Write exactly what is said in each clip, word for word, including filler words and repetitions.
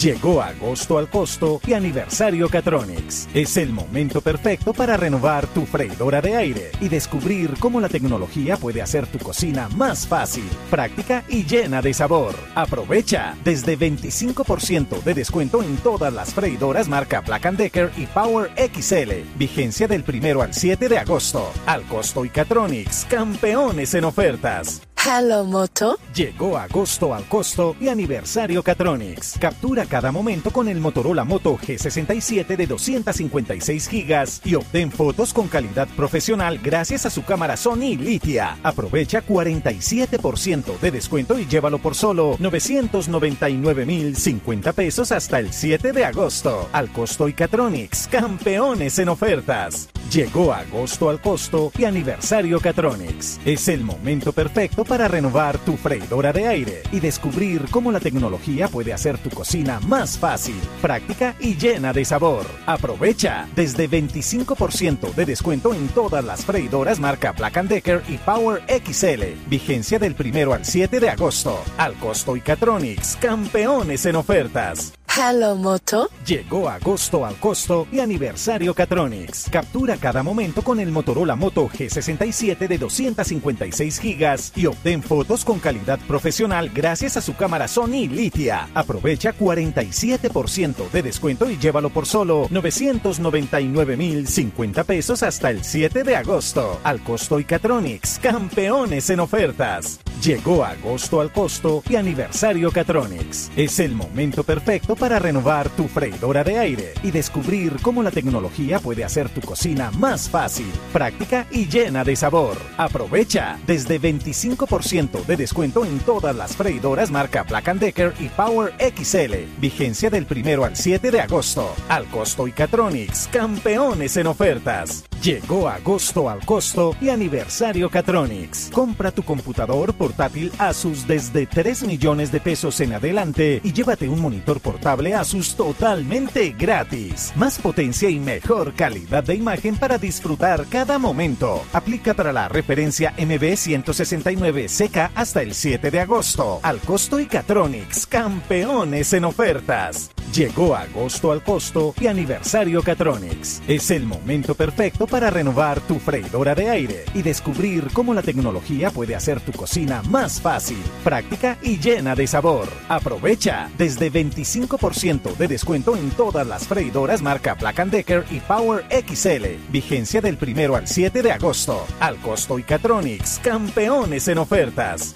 Llegó agosto al costo y aniversario Catronics. Es el momento perfecto para renovar tu freidora de aire y descubrir cómo la tecnología puede hacer tu cocina más fácil, práctica y llena de sabor. Aprovecha desde veinticinco por ciento de descuento en todas las freidoras marca Black and Decker y Power X L. Vigencia del primero al siete de agosto. Al costo y Catronics, campeones en ofertas. Hello, Moto. Llegó agosto al costo y aniversario Catronics. Captura cada momento con el Motorola Moto G sesenta y siete de doscientos cincuenta y seis gigas y obtén fotos con calidad profesional gracias a su cámara Sony Litia. Aprovecha cuarenta y siete por ciento de descuento y llévalo por solo novecientos noventa y nueve mil cincuenta pesos hasta el siete de agosto. Al costo y Catronics, campeones en ofertas. Llegó agosto al costo y aniversario Catronics. Es el momento perfecto para renovar tu freidora de aire y descubrir cómo la tecnología puede hacer tu cocina más fácil, práctica y llena de sabor. Aprovecha desde veinticinco por ciento de descuento en todas las freidoras marca Black and Decker y Power X L. Vigencia del primero al siete de agosto. Al costo y Catronics, campeones en ofertas. Hello, Moto. Llegó agosto al costo y aniversario Catronics. Captura cada momento con el Motorola Moto G sesenta y siete de doscientos cincuenta y seis gigas y obtén fotos con calidad profesional gracias a su cámara Sony Litia. Aprovecha cuarenta y siete por ciento de descuento y llévalo por solo novecientos noventa y nueve mil cincuenta pesos hasta el siete de agosto. Al costo y Catronics, campeones en ofertas. Llegó agosto al costo y aniversario Catronics. Es el momento perfecto para renovar tu freidora de aire y descubrir cómo la tecnología puede hacer tu cocina más fácil, práctica y llena de sabor. Aprovecha desde veinticinco por ciento de descuento en todas las freidoras marca Black and Decker y Power X L. Vigencia del primero al siete de agosto. Al costo y Catronics, campeones en ofertas. Llegó agosto al costo y aniversario Catronics. Compra tu computador portátil Asus desde tres millones de pesos en adelante y llévate un monitor portable Asus totalmente gratis. Más potencia y mejor calidad de imagen para disfrutar cada momento. Aplica para la referencia M B ciento sesenta y nueve C K hasta el siete de agosto. Al costo y Catronics, campeones en ofertas. Llegó agosto al costo y aniversario Catronics. Es el momento perfecto para renovar tu freidora de aire y descubrir cómo la tecnología puede hacer tu cocina más fácil, práctica y llena de sabor. Aprovecha desde veinticinco por ciento de descuento en todas las freidoras marca Black and Decker y Power X L. Vigencia del primero al siete de agosto. Al costo y Catronics, campeones en ofertas.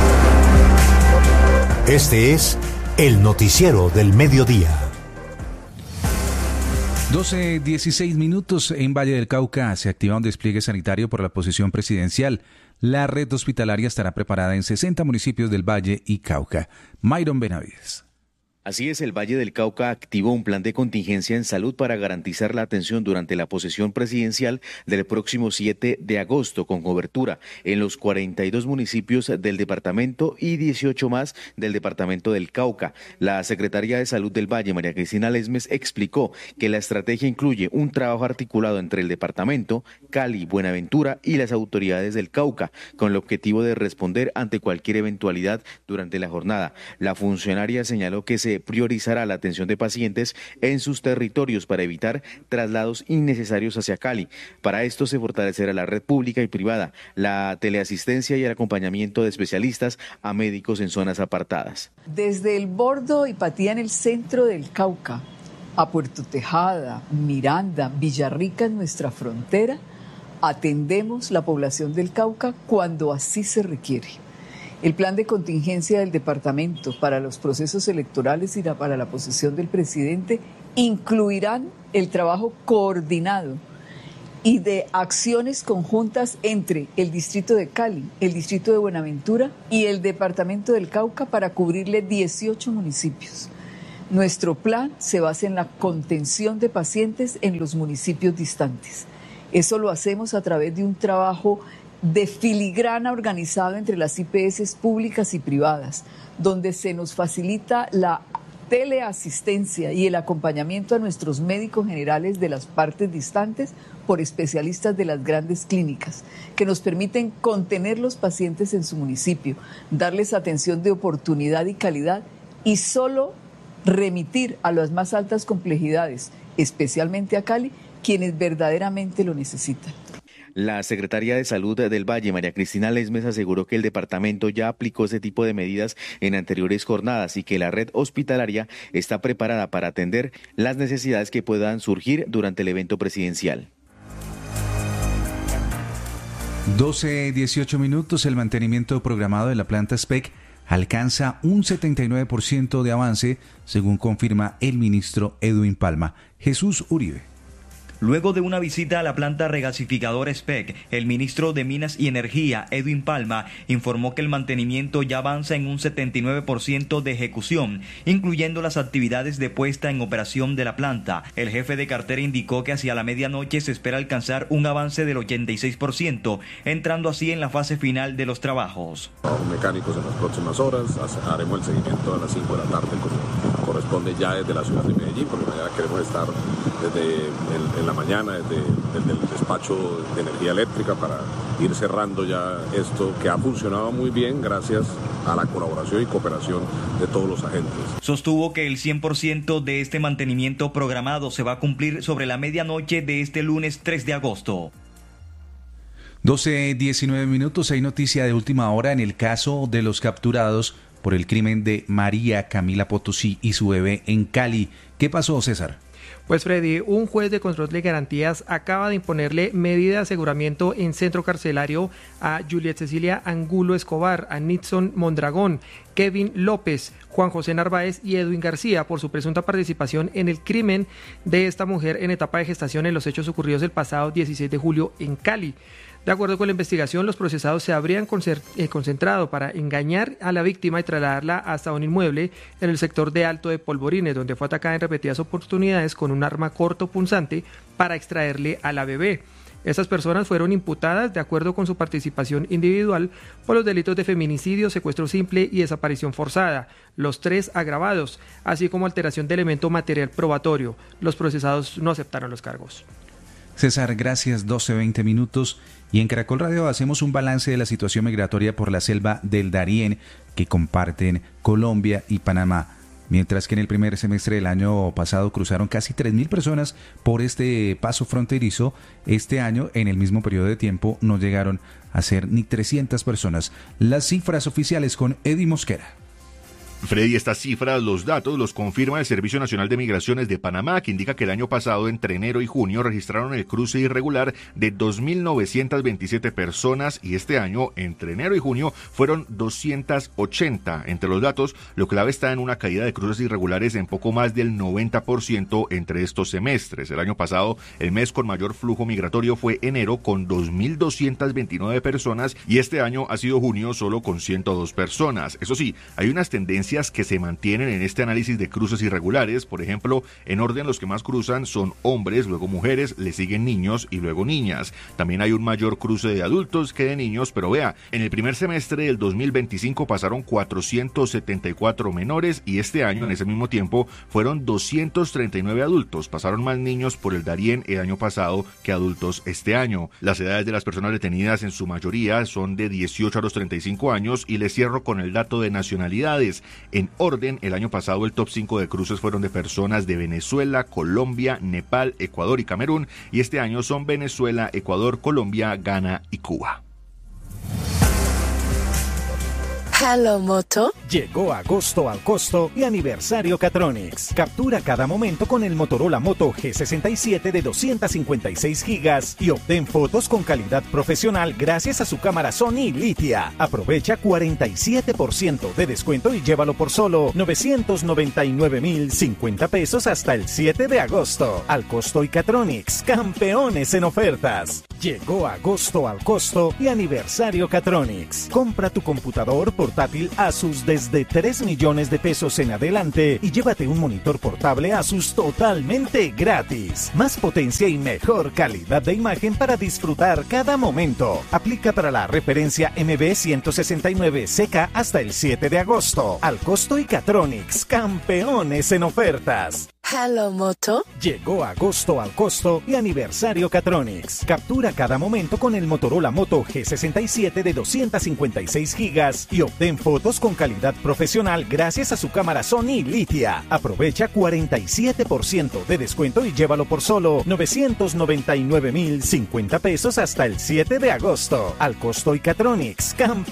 Este es el noticiero del mediodía. doce dieciséis minutos. En Valle del Cauca se activa un despliegue sanitario por la posición presidencial. La red hospitalaria estará preparada en sesenta municipios del Valle y Cauca. Myron Benavides. Así es, el Valle del Cauca activó un plan de contingencia en salud para garantizar la atención durante la posesión presidencial del próximo siete de agosto, con cobertura en los cuarenta y dos municipios del departamento y dieciocho más del departamento del Cauca. La secretaria de Salud del Valle, María Cristina Lesmes, explicó que la estrategia incluye un trabajo articulado entre el departamento, Cali, Buenaventura y las autoridades del Cauca, con el objetivo de responder ante cualquier eventualidad durante la jornada. La funcionaria señaló que se priorizará la atención de pacientes en sus territorios para evitar traslados innecesarios hacia Cali. Para esto se fortalecerá la red pública y privada, la teleasistencia y el acompañamiento de especialistas a médicos en zonas apartadas. Desde el Bordo y Patía en el centro del Cauca, a Puerto Tejada, Miranda, Villarrica en nuestra frontera, atendemos la población del Cauca cuando así se requiere. El plan de contingencia del departamento para los procesos electorales y la, para la posesión del presidente incluirán el trabajo coordinado y de acciones conjuntas entre el distrito de Cali, el distrito de Buenaventura y el departamento del Cauca para cubrirle dieciocho municipios. Nuestro plan se basa en la contención de pacientes en los municipios distantes. Eso lo hacemos a través de un trabajo de filigrana organizado entre las I P S públicas y privadas, donde se nos facilita la teleasistencia y el acompañamiento a nuestros médicos generales de las partes distantes por especialistas de las grandes clínicas, que nos permiten contener los pacientes en su municipio, darles atención de oportunidad y calidad y solo remitir a las más altas complejidades, especialmente a Cali, quienes verdaderamente lo necesitan. La secretaria de Salud del Valle, María Cristina Lesmes, aseguró que el departamento ya aplicó ese tipo de medidas en anteriores jornadas y que la red hospitalaria está preparada para atender las necesidades que puedan surgir durante el evento presidencial. doce dieciocho minutos, el mantenimiento programado de la planta S P E C alcanza un setenta y nueve por ciento de avance, según confirma el ministro Edwin Palma. Jesús Uribe. Luego de una visita a la planta regasificadora S P E C, el ministro de Minas y Energía, Edwin Palma, informó que el mantenimiento ya avanza en un setenta y nueve por ciento de ejecución, incluyendo las actividades de puesta en operación de la planta. El jefe de cartera indicó que hacia la medianoche se espera alcanzar un avance del ochenta y seis por ciento, entrando así en la fase final de los trabajos. Los mecánicos en las próximas horas, haremos el seguimiento a las cinco de la tarde, como corresponde ya desde la ciudad de Medellín, porque mañana queremos estar desde el, el la mañana desde, desde el despacho de energía eléctrica para ir cerrando ya esto que ha funcionado muy bien gracias a la colaboración y cooperación de todos los agentes. Sostuvo que el cien por ciento de este mantenimiento programado se va a cumplir sobre la medianoche de este lunes tres de agosto. doce diecinueve minutos, hay noticia de última hora en el caso de los capturados por el crimen de María Camila Potosí y su bebé en Cali. ¿Qué pasó, César? Pues Freddy, un juez de control de garantías acaba de imponerle medida de aseguramiento en centro carcelario a Juliet Cecilia Angulo Escobar, a Nixon Mondragón, Kevin López, Juan José Narváez y Edwin García por su presunta participación en el crimen de esta mujer en etapa de gestación en los hechos ocurridos el pasado dieciséis de julio en Cali. De acuerdo con la investigación, los procesados se habrían concentrado para engañar a la víctima y trasladarla hasta un inmueble en el sector de Alto de Polvorines, donde fue atacada en repetidas oportunidades con un arma corto punzante para extraerle a la bebé. Estas personas fueron imputadas, de acuerdo con su participación individual, por los delitos de feminicidio, secuestro simple y desaparición forzada, los tres agravados, así como alteración de elemento material probatorio. Los procesados no aceptaron los cargos. César, gracias, doce veinte minutos. Y en Caracol Radio hacemos un balance de la situación migratoria por la selva del Darién que comparten Colombia y Panamá. Mientras que en el primer semestre del año pasado cruzaron casi tres mil personas por este paso fronterizo, este año en el mismo periodo de tiempo no llegaron a ser ni trescientas personas. Las cifras oficiales con Eddie Mosquera. Freddy, estas cifras, los datos, los confirma el Servicio Nacional de Migraciones de Panamá, que indica que el año pasado, entre enero y junio, registraron el cruce irregular de dos mil novecientas veintisiete personas y este año, entre enero y junio, fueron doscientas ochenta. Entre los datos, lo clave está en una caída de cruces irregulares en poco más del noventa por ciento entre estos semestres. El año pasado, el mes con mayor flujo migratorio fue enero con dos mil doscientas veintinueve personas y este año ha sido junio solo con ciento dos personas. Eso sí, hay unas tendencias que se mantienen en este análisis de cruces irregulares. Por ejemplo, en orden los que más cruzan son hombres, luego mujeres, le siguen niños y luego niñas. También hay un mayor cruce de adultos que de niños, pero vea, en el primer semestre del dos mil veinticinco pasaron cuatrocientos setenta y cuatro menores y este año en ese mismo tiempo fueron doscientos treinta y nueve adultos. Pasaron más niños por el Darién el año pasado que adultos este año. Las edades de las personas detenidas en su mayoría son de dieciocho a los treinta y cinco años y les cierro con el dato de nacionalidades. En orden, el año pasado el top cinco de cruces fueron de personas de Venezuela, Colombia, Nepal, Ecuador y Camerún, y este año son Venezuela, Ecuador, Colombia, Ghana y Cuba. Hello Moto. Llegó agosto al costo y aniversario Catronics. Captura cada momento con el Motorola Moto G sesenta y siete de doscientas cincuenta y seis gigas y obtén fotos con calidad profesional gracias a su cámara Sony Litia. Aprovecha cuarenta y siete por ciento de descuento y llévalo por solo novecientos noventa y nueve mil cincuenta pesos hasta el siete de agosto. Al costo y Catronics, campeones en ofertas. Llegó agosto al costo y aniversario Catronics. Compra tu computador portátil Asus desde tres millones de pesos en adelante y llévate un monitor portable Asus totalmente gratis. Más potencia y mejor calidad de imagen para disfrutar cada momento. Aplica para la referencia M B ciento sesenta y nueve C K hasta el siete de agosto. Al costo y Catronics, campeones en ofertas. Hello Moto. Llegó agosto al costo y aniversario Catronics. Captura cada momento con el Motorola Moto G sesenta y siete de doscientas cincuenta y seis gigas y obtén fotos con calidad profesional gracias a su cámara Sony Litia. Aprovecha cuarenta y siete por ciento de descuento y llévalo por solo novecientos noventa y nueve mil cincuenta pesos hasta el siete de agosto. Al costo y Catronics, campeón.